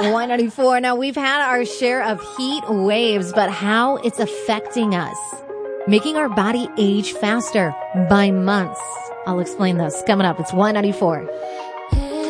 Y94. Now, we've had our share of heat waves, but how it's affecting us, making our body age faster by months. I'll explain this coming up. It's Y94.